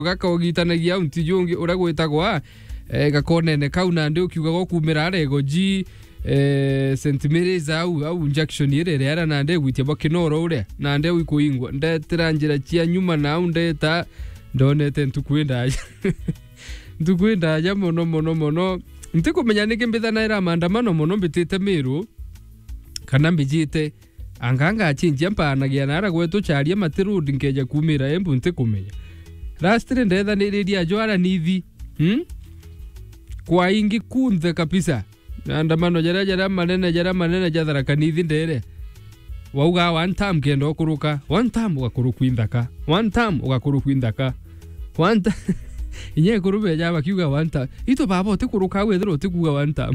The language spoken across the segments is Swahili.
gakogitanagia unti jungi ura gwitagwa gakonene kau na ndi ukiuga gokumira rego G St Mary's au injection ire yara na ndi gwitia bokinoro ure na ndi wikuingwa ndetira njira cia nyuma na ndeta ndonete ntukwenda aja mono ntikumenya niki mbithana ira maandamano mono mbitite Miru kana mbijite anganga achinjia mpanagia nara gwetu charia matirudi nkeja kumira embu ntikumenya rastri ndetha niriria jwara nithi kwa ingi kunthe kabisa maandamano jara manene jathara kanithi ndere wauga one time kendo kuruka one time ugakurukwindaka one time ugakurukwindaka one time inye kurube jaba kiuga one time ito baba otikuruka wethero otikuga one time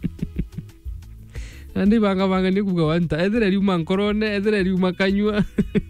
andi banga ni kuga one time ethera riuma nkorone ethera riuma kanyua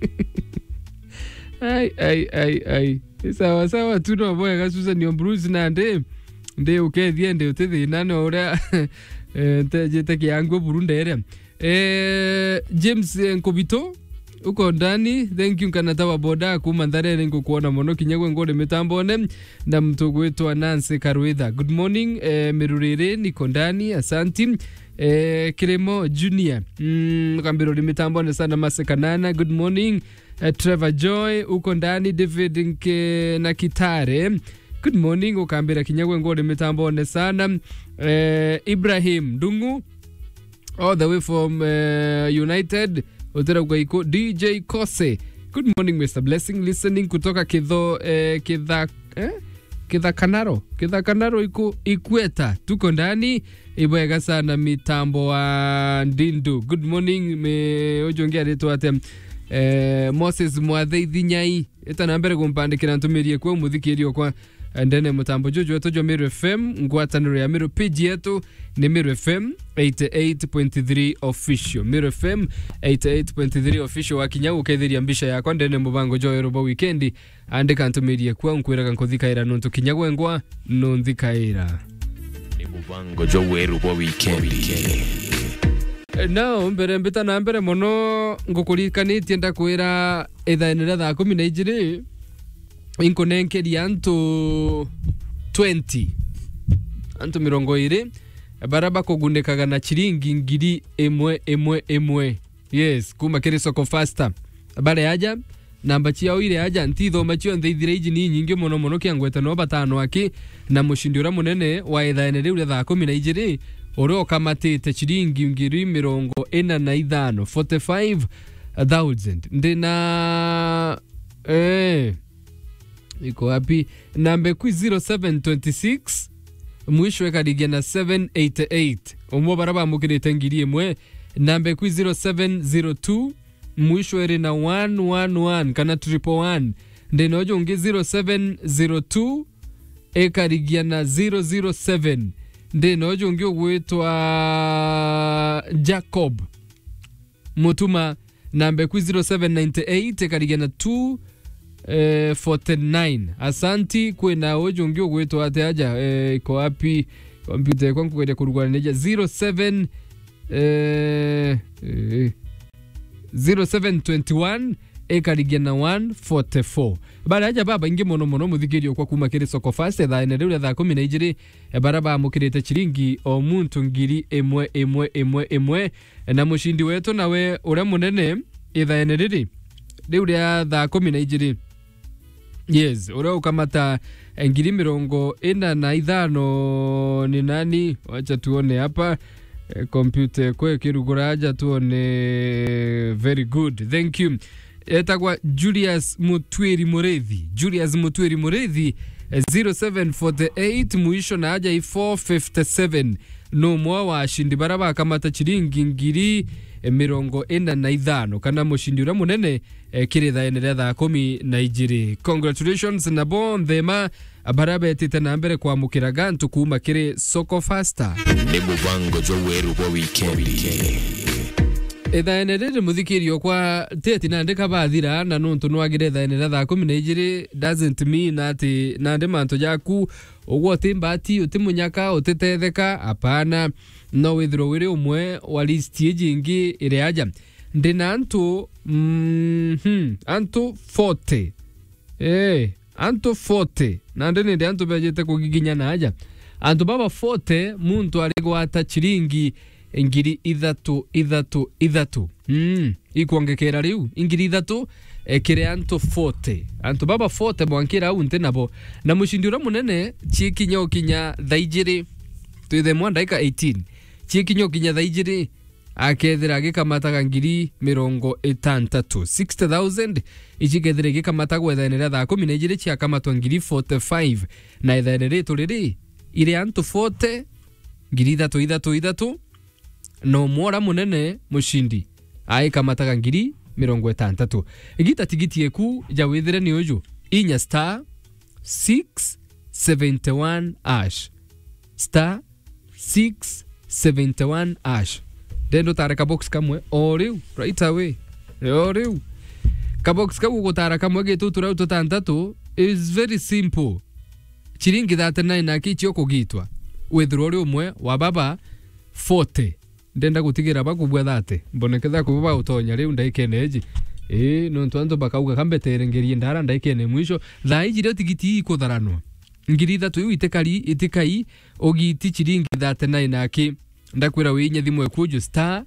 ai sawa tuno boya gasusa ni Bruce na nde ukethie nde utithina no ura jete kiangwe burundere James Nkobito uko ndani thank you kana tawa boda kuma ndare ngo kuona mono kinyagwe ngode mitambone na mtu gwetwa Nancy Karwitha good morning mirurire niko ndani asanti Kiremo Junior kambiro limitambone sana masekanana good morning Trevor Joy uko ndani David na Kitare good morning ukambira kinyagwe ngode mitambone sana Ibrahim Dungu all the way from United Otera Gwaiko DJ Kose good morning Mr Blessing listening kutoka Kidha Kanaro Ikweta tuko ndani ibwega sana mitambo wa Ndindu good morning me ojongea leto ate Moses Mwatheithi Nyai eta nambere kumpandikira ntumirie kwa muthikirio kwa ndene mutambo jojo wetu jo Miru FM ngwataniro ya Miru page yetu ni Miru FM 88.3 official Miru FM 88.3 official wakinya ukethiria mbisha yakwa ndene mubango jo robo weekend andika ntumirie kwa nkwiraga nkuthikaira nuntu kinyagwe ngwa nunthikaira ni mubango jo robo weekend no mbere mbita na mbere mono ngukurikanite ndakwira ethainira thaa 12 inkonenkeri antu 20 antu 20 baraba kugundikaga na chiringi ngiri emwe yes kuma kiri soko faster bare aja namba chia ile aja ntitho machio ntheithire iji ni nyingi mono kiangweta no batano aki na mushindi ura munene wa ethaine riu thaa 12 oro kamatite chiringi ngiri 45 45000 ndina iko wapi namba ku 0726 mwisho ekadigia na 788 omwo baraba mukirite ngiri emwe namba ku 0702 mwisho eri na 111 kana 111 ndino jonge 0702 ekadigia na 007 ndino jonge gwetwa Jacob mutuma namba ku 0798 ekadigia na 49 asanti kwena ojongi ogwetwa ate aja iko wapi computer kwangu kwenda kurugwana neja 0721 ekarigia na 144 bara aja baba ingi mono muthikirio kwa kuma kiri soko fast tha ene riu tha 12 baraba mukirite chiringi o muntu ngiri emwe na mushindi wetu nawe ure munene itha ene riri riu ria tha 12 yes ure ukamata ngiri 45 ni nani wacha tuone hapa computer kwe kirugura aja tuone very good thank you etagwa Julius Mutwiri Murethi 0748 muisho na aja 457 no mwa wa shindi baraba kamata chiringi ngiri 45 kana mushindi ura munene kiri tha ene tha 12 congratulations na bon thema baraba etite na mbere kwa mukiraga ntukuma kiri soko faster ni mubango jo weru kwa weekend etha ene riri muthikirio kwa teti na ndika bathira na nuntu nwagire tha ene tha 12 doesn't mean ati na ndi manto jaku ogwo timbati utimunyaka utitetheka apana no withiro wiri umwe wa list jingi ire aja ndina antu antu 40 anto 40 na ndene ndi anto bajete kugiginya naja anto baba 40 muntu aligwata chiringi ingiri ithatu ikuongekera riu ingiri ithatu ekire anto 40 anto baba 40 mwankira unte nabo na mushindi ura munene chikinyo kinya thaijiri twithe mwandaika 18 chikinyo kinya thaijiri akethira gikamataga ngiri 60,000 ichikethira gikamata gwethanira thaa 12 chia kamatwa ngiri 45 na ethanire turiri ire anto 40 ngiri ithatu no mwora munene mushindi aikamataga ngiri 60 igita tigiti eku jawithire ni uju inya star 671 ash star 671 ash dendo tareka box kamwe oriu right away oriu ka box kagu gutara kamwe gitu turau tutantatu is very simple chiringi 39 na kichio kugitwa withdraw umwe wa baba 40 ndenda gutigira bakubwa thate mboneketha kuba utonya riu ndaikeneji no ntwanto bakauga kambetere ngerie ndara ndaikene mwisho thaiji rio tigiti ikutharanwa ngiri ithatu iu itikai ogiti chiringi 39 naki ndakwira winya thimwe kuju star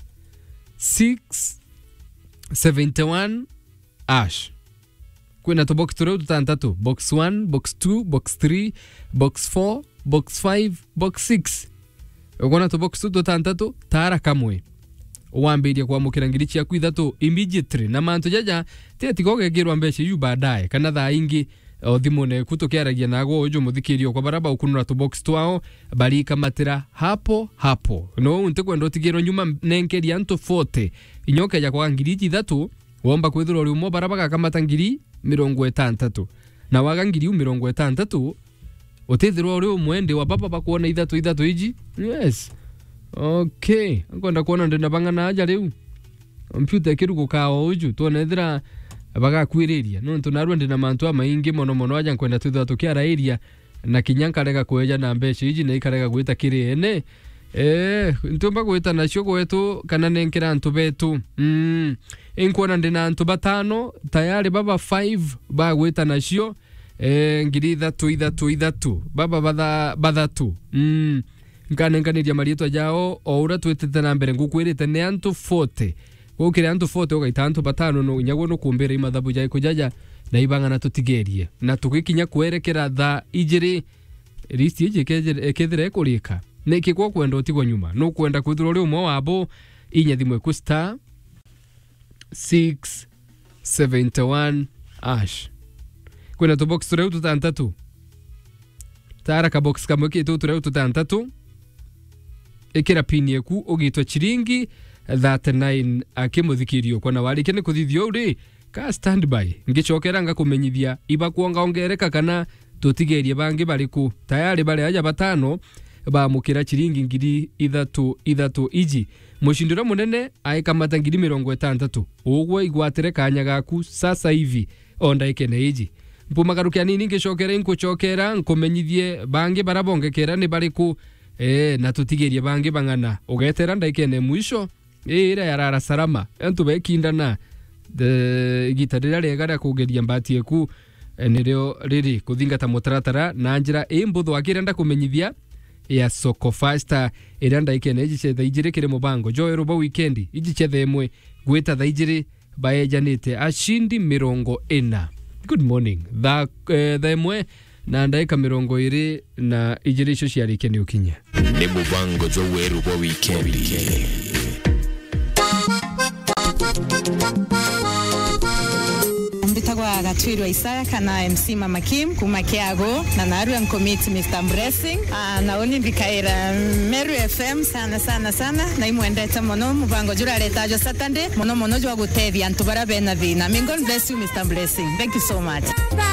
671 ash kwina to box 3 tutantatu box 1 box 2 box 3 box 4 box 5 box 6 ukona to box 2 tutantatu tara kamwe wambiria kwa mukira ngiri cia kwithatu immediately na mantu jaja tetikogegirwa mbeci yu baadaye kana thaa ingi thimune kutukiaragia nago uju muthikirio kwa baraba ukunura to box twao bari kamatira hapo no unte kwenda utigiro nyuma nenkeria anto 40 inyoke ya kwa ngiri ithatu womba kwithura uri umo baraba kamata ngiri 60 na waga ngiri 60 utithirwa uri umwende wa baba bakuona ithatu iji yes okay ngonda kuona ndenda bangana aja riu computer kirugo kao uju tuonethira bagakwiriria no tunarwa ndina mantu amaingi mono aja kwenda twithwa tukiara area na kinyanka rega kweja na mbeci iji na ikarega gwita kiriene ntumba gwita nacio gwetu kana nenkira antu betu inkuona ndina antu batano tayari baba 5 bagwita nacio ngiri ithatu baba bathatu nkanenganiria marietwa jao o ura twetete na mbere ngukwirite ne antu 40 gukire antu 40 ugaita antu batano no nyago no kumbira imathabu jai kujaja na ibangana tutigerie na tugikinya kwerekera tha ijiri list ije kethire kurika neki kwa kwenda utigwa nyuma no kwenda kwithura ri umwe wabo inya thimwe ku star 671 ash kwena to box tureu tutantatu tara ka box kamwe kitu tureu tutantatu ekira pini eku ugitwa chiringi 39 akimuthikirio kona wali kene kuthithio uri ka standby ngichokera ngakumenyithia iba kuonga ongereka kana tutigerie bangi bariku tayari bari aja batano ba mukira chiringi ngiri ithatu iji mushindiro munene aikamata ngiri 60 ugwe igwatire kanya gaku sasa hivi onda ikene iji mpumagarukia nini ngicokera inkuchokera nkumenyithie bangi barabongekera ni bariku na tutigerie bangi bangana ugetera ndaikene mwisho ira yarara salama entu bekindana the gitarira regara kugeria mbati eku nirio riri kuthingata mutaratara na njira imbuthu akirenda kumenyithia ya soko faster iranda ikene iji thaijire kire mubango joy robo weekend iji chethe imwe gwita thaijire baejanite ashindi 40 good morning the imwe na ndaika 20 na ijiri icio ciarike ni ukinya ni mubango jo weru bo weekend mbitagwa Gatwirwa Isaya kana MC Mama Kim kuma Kiago na naru and commit Mr. Blessing na oni bikaira Meru FM sana na imwendete mono mubango jura letajo Saturday mono jwa gutethia ntubara bena vina mingon bless you Mr. Blessing thank you so much.